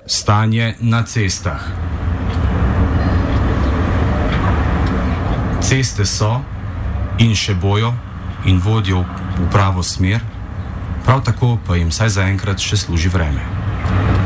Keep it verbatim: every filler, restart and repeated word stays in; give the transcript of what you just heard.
Stanje na cestah. Ceste so in še bojo in vodijo v pravo smer, prav tako pa jim vsaj zaenkrat še služi vreme.